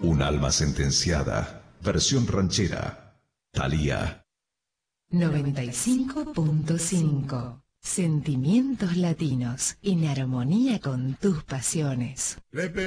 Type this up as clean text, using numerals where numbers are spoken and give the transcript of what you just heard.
Un alma sentenciada, versión ranchera, Thalía. 95.5. Sentimientos latinos en armonía con tus pasiones.